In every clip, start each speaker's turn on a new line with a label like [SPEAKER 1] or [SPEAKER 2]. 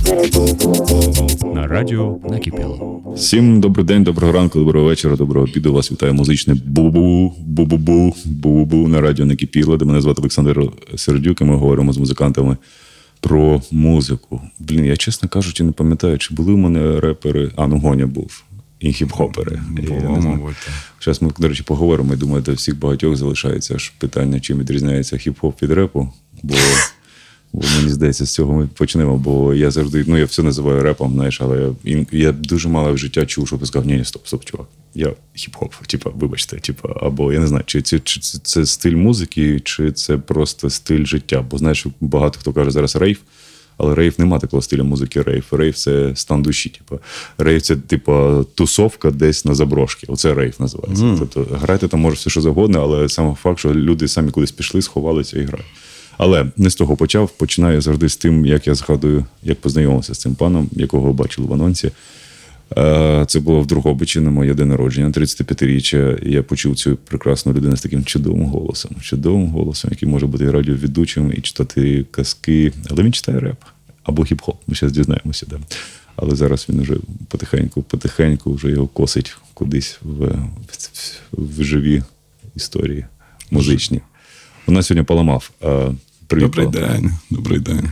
[SPEAKER 1] На радіо накипіло.
[SPEAKER 2] Всім добрий день, доброго ранку, доброго вечора, доброго обіду. Вас вітає музичне бу-бу-бу на радіо накипіло, де мене звати Олександр Сердюк, і ми говоримо з музикантами про музику. Я, чесно кажучи, не пам'ятаю, чи були в мене репери, Гоня був, і хіп-хопери. Зараз ми, до речі, поговоримо, і думаю, до всіх багатьох залишається аж питання, чим відрізняється хіп-хоп від репу, бо мені здається, з цього ми почнемо, бо я завжди, я все називаю репом, знаєш, але я дуже мало в життя чув, щоб я сказав, ні, стоп, чувак, я хіп-хоп, вибачте, або я не знаю, чи це стиль музики, чи це просто стиль життя, бо знаєш, багато хто каже зараз рейв, але рейв нема такого стилю музики рейв. Рейв – це стан душі, рейв – це, тусовка десь на заброшці, оце рейв називається. Тобто грати там може все, що завгодно, але саме факт, що люди самі кудись пішли, сховалися і грають. Але не з того починаю завжди з тим, як я згадую, як познайомився з цим паном, якого бачив в анонсі. Це було в Дрогобичі на моє день народження, 35-річчя. Я почув цю прекрасну людину з таким чудовим голосом, який може бути і радіоведучим, і читати казки. Але він читає реп або хіп-хоп, ми зараз дізнаємося. Да. Але зараз він вже потихеньку вже його косить кудись в живі історії музичні. У нас сьогодні Поламав. Привіт,
[SPEAKER 3] Добрий день.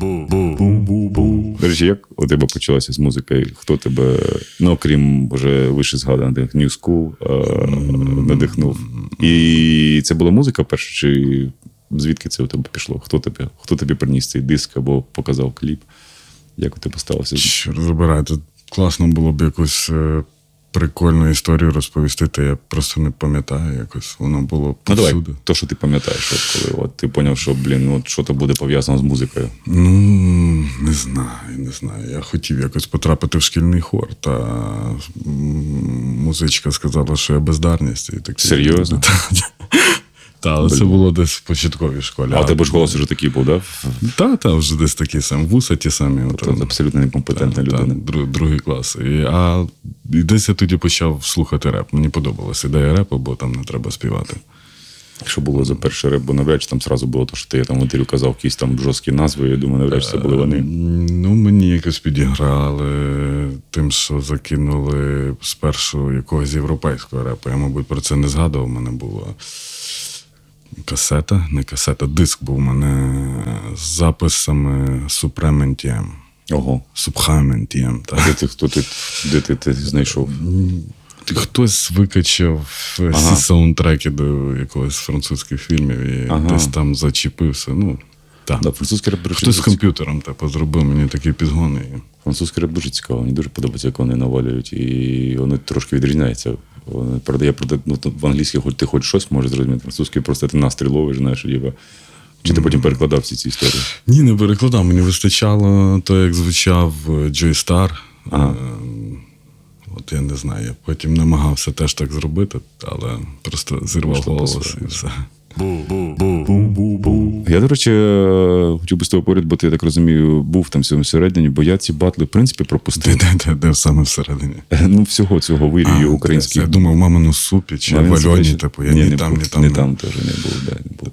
[SPEAKER 2] До речі, як у тебе почалося з музикою? Хто тебе, окрім вже вище згаданих New School, надихнув? І це була музика перша, чи звідки це у тебе пішло? Хто тобі приніс цей диск або показав кліп? Як у тебе сталося?
[SPEAKER 3] Що розбирайте, класно було б якусь прикольну історію розповісти, та я просто не пам'ятаю якось. Воно було повсюди.
[SPEAKER 2] Давай, то, що ти пам'ятаєш, коли ти зрозумів, що, що-то буде пов'язано з музикою.
[SPEAKER 3] Не знаю. Я хотів якось потрапити в шкільний хор, та музичка сказала, що я бездарність.
[SPEAKER 2] Серйозно?
[SPEAKER 3] Але це було десь в початковій школі.
[SPEAKER 2] А у тебе ж голос вже такий був, так?
[SPEAKER 3] Так, вже десь такий сам. Вуса ті самі.
[SPEAKER 2] Тобто абсолютно некомпетентна людина.
[SPEAKER 3] Другий клас. І десь я тоді почав слухати реп. Мені подобалася ідея репу, бо там не треба співати.
[SPEAKER 2] Що було за перший реп, бо навряд чи там зразу було те, що ти там в інтерв'ю казав якісь там жорсткі назви, я думаю, навряд чи це були вони.
[SPEAKER 3] Мені якось підіграли тим, що закинули спершу якогось європейського репу. Я, мабуть, про це не згадував, у мене було диск був у мене з записами Supreme NTM.
[SPEAKER 2] Ого.
[SPEAKER 3] Supreme NTM, так.
[SPEAKER 2] Де ти знайшов?
[SPEAKER 3] Хтось викачав всі саундтреки до якогось французьких фільмів і десь там зачепився.
[SPEAKER 2] Французький реп,
[SPEAKER 3] хтось з комп'ютером зробив мені такі підгони.
[SPEAKER 2] Французький реп дуже цікаво. Мені дуже подобається, як вони навалюють. І вони трошки відрізняються. В англійській ти хоч щось можеш зрозуміти, французький просто ти настрій ловиш, знаєш, чи ти потім перекладав всі ці історії?
[SPEAKER 3] Ні, не перекладав. Мені вистачало то, як звучав Джой Стар. Я не знаю, я потім намагався теж так зробити, але просто зірвав голос і все.
[SPEAKER 2] Я, до речі, хотів би з тобою поряд, бо ти, я так розумію, був там всередині, бо я ці батли, в принципі, пропустив.
[SPEAKER 3] Де саме всередині?
[SPEAKER 2] Всього цього вирію українських.
[SPEAKER 3] Я думав, мамину супі чи в Альоні, я ні там.
[SPEAKER 2] Не там теж не був.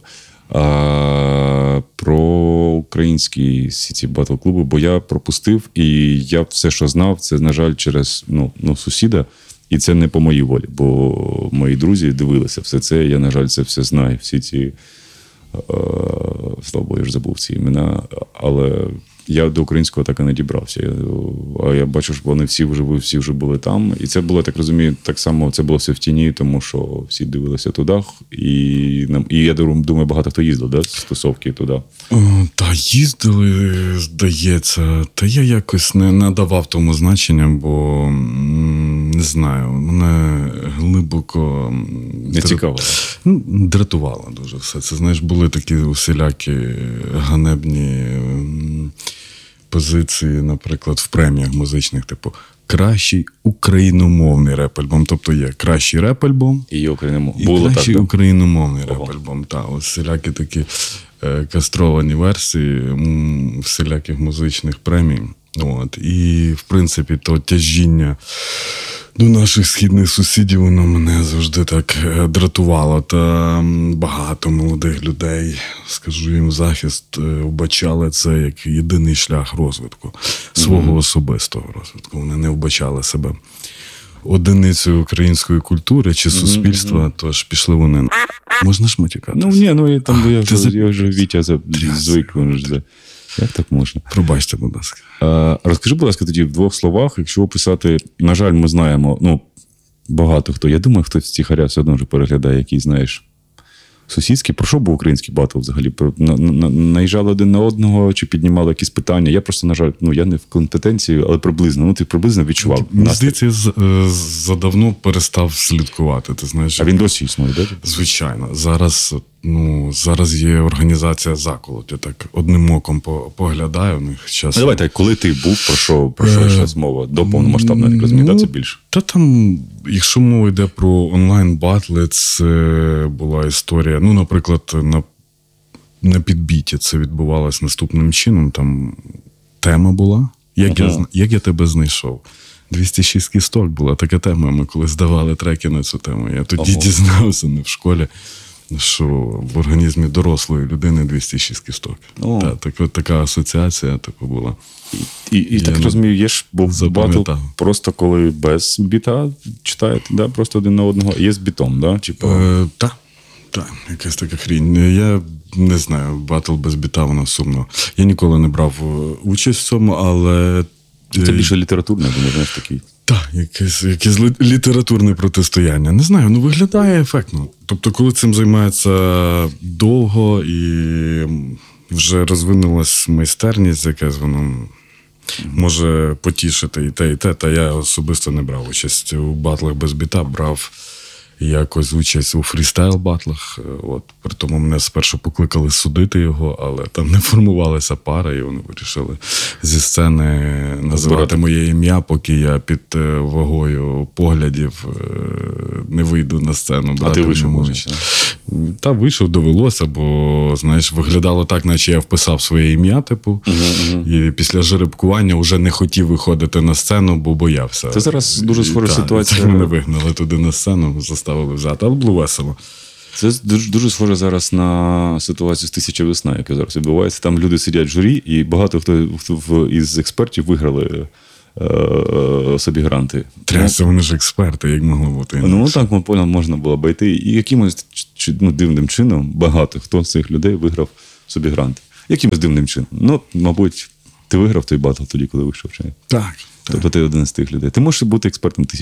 [SPEAKER 2] Про українські ці батл-клуби, бо я пропустив, і я все, що знав, це, на жаль, через сусіда, і це не по моїй волі, бо мої друзі дивилися все це, я, на жаль, це все знаю, всі ці, слава Богу, я ж забув ці імена, але я до українського так і не дібрався. А я бачу, що вони всі вже були там. І це було, так розумію, так само, це було все в тіні, тому що всі дивилися туди. І я думаю, багато хто їздив, з тусовки туди.
[SPEAKER 3] Та їздили, здається. Та я якось не надавав тому значення, бо, не знаю, мене глибоко
[SPEAKER 2] не цікаво.
[SPEAKER 3] Дратувало дуже все. Це, знаєш, були такі усілякі ганебні позиції, наприклад, в преміях музичних, кращий україномовний реп-альбом. Тобто є кращий реп-альбом
[SPEAKER 2] і
[SPEAKER 3] кращий україномовний реп-альбом. Ось всілякі такі кастровані версії всіляких музичних премій. І, в принципі, то тяжіння до наших східних сусідів, воно мене завжди так дратувало. Та багато молодих людей, скажу їм в захист, вбачали це як єдиний шлях розвитку. свого особистого розвитку. Вони не вбачали себе одиницею української культури чи суспільства, тож пішли вони на... Можна ж матюкатися?
[SPEAKER 2] Ну, ні, ну, я вже Вітя звик. Як так можна?
[SPEAKER 3] Пробачте, будь ласка.
[SPEAKER 2] Розкажи, будь ласка, тоді в двох словах, якщо описати, на жаль, ми знаємо, ну, багато хто, я думаю, хтось стихаря все одно вже переглядає, який, знаєш, сусідський. Про що був український батл взагалі? Наїжджали один на одного, чи піднімали якісь питання? Я просто, на жаль, ну, я не в компетенції, але приблизно, ну, ти приблизно відчував.
[SPEAKER 3] Мені здається, задавно перестав слідкувати, ти знаєш.
[SPEAKER 2] А він досі існує, так?
[SPEAKER 3] Звичайно. Зараз є організація «Заколот». Я так одним оком поглядаю в них часом.
[SPEAKER 2] Давай так, коли ти був, про що йшла мова? До повномасштабної, так розумію, це більше?
[SPEAKER 3] Та там, якщо мова йде про онлайн-батли, це була історія, ну, наприклад, на підбіті це відбувалось наступним чином. Там тема була, як я тебе знайшов. 206 кісток була така тема, ми коли здавали треки на цю тему. Я тоді дізнався, не в школі, що в організмі дорослої людини 206 кісток. Така асоціація була.
[SPEAKER 2] І так розумію, є ж був батл просто коли без біта читаєте, да? Просто один на одного, є з бітом, да?
[SPEAKER 3] Так, якась така хрінь. Я не знаю, батл без біта, воно сумно. Я ніколи не брав участь в цьому, але...
[SPEAKER 2] Це більше літературне, думаю, знаєш, такий.
[SPEAKER 3] Так, якесь літературне протистояння. Не знаю, ну виглядає ефектно. Тобто, коли цим займається довго і вже розвинулась майстерність, якась воно може потішити і те, та я особисто не брав участь у батлах без біта, брав якось участь у фрістайл-батлах. При тому мене спершу покликали судити його, але там не формувалася пара, і вони вирішили зі сцени називати моє ім'я, поки я під вагою поглядів не вийду на сцену.
[SPEAKER 2] А ти вийшов?
[SPEAKER 3] Та вийшов, довелося, бо, знаєш, виглядало так, наче я вписав своє ім'я, і після жеребкування вже не хотів виходити на сцену, бо боявся.
[SPEAKER 2] Це зараз дуже схожа ситуація.
[SPEAKER 3] Мене вигнали туди на сцену, заставили взяти, але було весело.
[SPEAKER 2] Це дуже схоже зараз на ситуацію з «Тисяча весна», яка зараз відбувається. Там люди сидять в журі, і багато хто із експертів виграли собі гранти.
[SPEAKER 3] Трясся, вони ж експерти, як могло бути.
[SPEAKER 2] Ну, так, можна було обійти. І якимось дивним чином багато хто з цих людей виграв собі гранти. Якимось дивним чином. Ну, мабуть, ти виграв той батл тоді, коли вийшов, чи ні?
[SPEAKER 3] Так.
[SPEAKER 2] Тобто ти один з тих людей. Ти можеш бути експертом «Тисячі